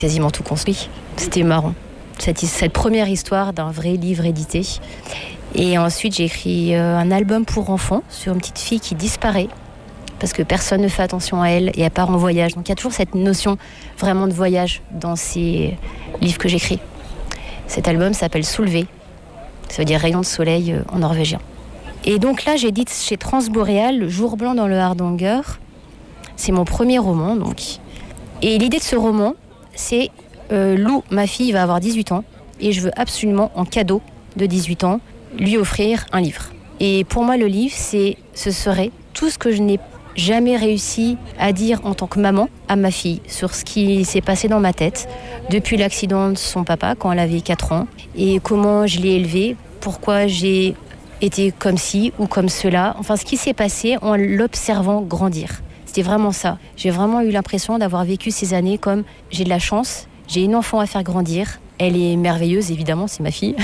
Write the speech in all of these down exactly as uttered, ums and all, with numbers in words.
quasiment tout construit. C'était marrant. Cette, cette première histoire d'un vrai livre édité. Et ensuite, j'ai écrit euh, un album pour enfants sur une petite fille qui disparaît parce que personne ne fait attention à elle et elle part en voyage. Donc il y a toujours cette notion vraiment de voyage dans ces livres que j'écris. Cet album s'appelle Soulever. Ça veut dire rayon de soleil euh, en norvégien. Et donc là, j'édite chez Transboréal, Jour blanc dans le Hardanger. C'est mon premier roman, donc. Et l'idée de ce roman, c'est euh, Lou, ma fille, va avoir dix-huit ans et je veux absolument, en cadeau de dix-huit ans, lui offrir un livre. Et pour moi, le livre, c'est, ce serait tout ce que je n'ai jamais réussi à dire en tant que maman à ma fille sur ce qui s'est passé dans ma tête depuis l'accident de son papa quand elle avait quatre ans et comment je l'ai élevée, pourquoi j'ai été comme ci ou comme cela, enfin ce qui s'est passé en l'observant grandir. C'était vraiment ça. J'ai vraiment eu l'impression d'avoir vécu ces années comme j'ai de la chance, j'ai une enfant à faire grandir. Elle est merveilleuse, évidemment, c'est ma fille.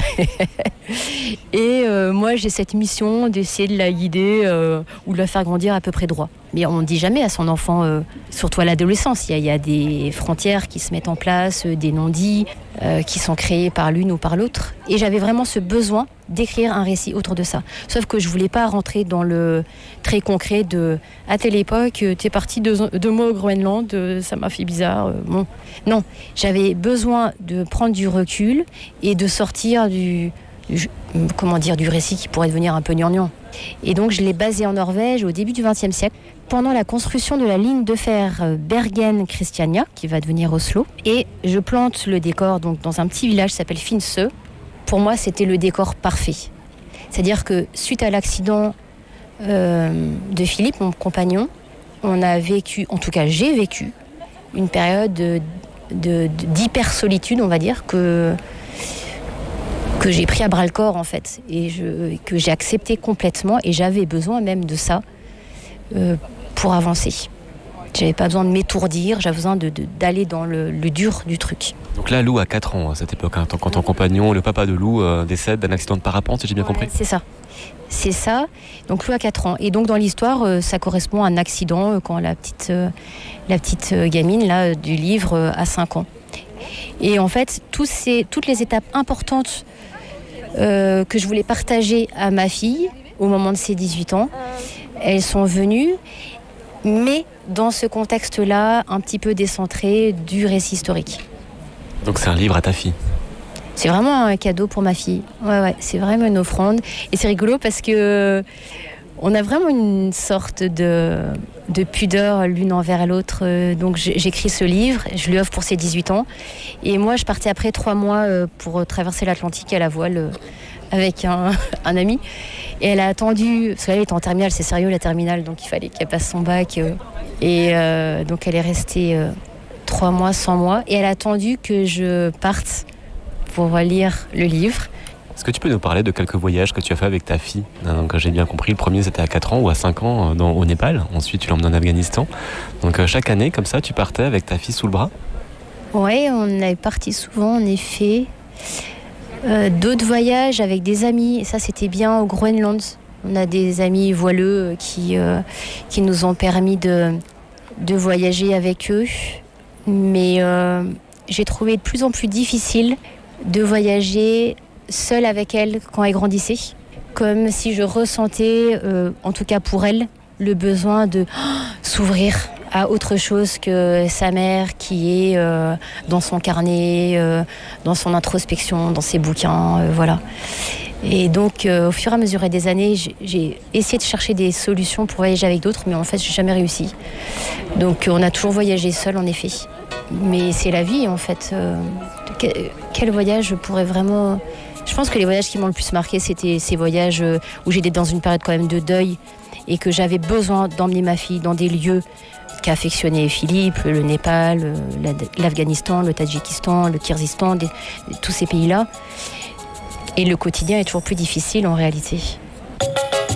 Et euh, moi, j'ai cette mission d'essayer de la guider euh, ou de la faire grandir à peu près droit. Mais on ne dit jamais à son enfant, euh, surtout à l'adolescence, il y, a, il y a des frontières qui se mettent en place, des non-dits euh, qui sont créés par l'une ou par l'autre. Et j'avais vraiment ce besoin d'écrire un récit autour de ça. Sauf que je ne voulais pas rentrer dans le très concret de « à telle époque, t'es parti deux, deux mois au Groenland, ça m'a fait bizarre. » Bon, non, j'avais besoin de prendre du recul et de sortir du, du, comment dire, du récit qui pourrait devenir un peu gnangnan. Et donc je l'ai basé en Norvège au début du vingtième siècle, pendant la construction de la ligne de fer Bergen-Christiania, qui va devenir Oslo. Et je plante le décor donc, dans un petit village qui s'appelle Finse. Pour moi, c'était le décor parfait. C'est-à-dire que suite à l'accident euh, de Philippe, mon compagnon, on a vécu, en tout cas j'ai vécu, une période de, de, de, d'hyper-solitude, on va dire, que, que j'ai pris à bras-le-corps, en fait, et je, que j'ai accepté complètement, et j'avais besoin même de ça euh, pour avancer. J'avais pas besoin de m'étourdir, j'avais besoin de, de, d'aller dans le, le dur du truc. Donc là, Lou a quatre ans à cette époque, hein, quand ton compagnon, le papa de Lou, euh, décède d'un accident de parapente, si j'ai bien ouais, compris. C'est ça. C'est ça. Donc Lou a quatre ans. Et donc dans l'histoire, euh, ça correspond à un accident euh, quand la petite, euh, la petite euh, gamine là, du livre euh, a cinq ans. Et en fait, tous ces, toutes les étapes importantes euh, que je voulais partager à ma fille au moment de ses dix-huit ans, elles sont venues, mais dans ce contexte-là, un petit peu décentré du récit historique. Donc c'est un livre à ta fille? C'est vraiment un cadeau pour ma fille. Ouais, ouais, c'est vraiment une offrande. Et c'est rigolo parce que on a vraiment une sorte de, de pudeur l'une envers l'autre. Donc j'écris ce livre, je lui offre pour ses dix-huit ans. Et moi, je partais après trois mois pour traverser l'Atlantique à la voile avec un, un ami. Et elle a attendu, parce qu'elle est en terminale, c'est sérieux la terminale, donc il fallait qu'elle passe son bac. Et euh, donc elle est restée euh, trois mois, sans moi. Et elle a attendu que je parte pour lire le livre. Est-ce que tu peux nous parler de quelques voyages que tu as fait avec ta fille? Donc j'ai bien compris, le premier c'était à quatre ans ou à cinq ans dans, au Népal. Ensuite tu l'emmènes en Afghanistan. Donc chaque année, comme ça, tu partais avec ta fille sous le bras? Oui, on est parti souvent en effet. Euh, d'autres voyages avec des amis, ça c'était bien au Groenland. On a des amis voileux qui, euh, qui nous ont permis de, de voyager avec eux. Mais euh, j'ai trouvé de plus en plus difficile de voyager seule avec elle quand elle grandissait. Comme si je ressentais, euh, en tout cas pour elle, le besoin de oh, s'ouvrir à autre chose que sa mère qui est euh, dans son carnet, euh, dans son introspection, dans ses bouquins, euh, voilà. Et donc, euh, au fur et à mesure des années, j'ai, j'ai essayé de chercher des solutions pour voyager avec d'autres, mais en fait, j'ai jamais réussi. Donc, on a toujours voyagé seul, en effet. Mais c'est la vie, en fait. Euh, quel voyage je pourrais vraiment... Je pense que les voyages qui m'ont le plus marqué, c'était ces voyages où j'étais dans une période quand même de deuil et que j'avais besoin d'emmener ma fille dans des lieux qu'a affectionné Philippe, le Népal, l'Afghanistan, le Tadjikistan, le Kyrgyzstan, des, tous ces pays-là. Et le quotidien est toujours plus difficile en réalité.